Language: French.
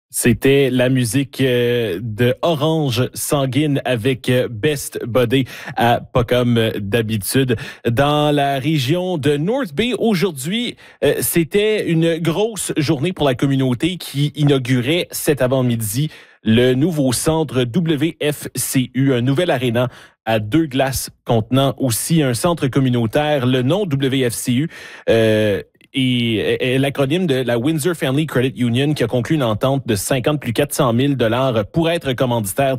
C'était la musique de Orange Sanguine avec Best Body à pas comme d'habitude. Dans la région de North Bay, aujourd'hui, c'était une grosse journée pour la communauté qui inaugurait cet avant-midi le nouveau centre WFCU, un nouvel aréna à 2 glaces contenant aussi un centre communautaire. Le nom WFCU et l'acronyme de la Windsor Family Credit Union qui a conclu une entente de 50 plus 400 000 $ pour être commanditaire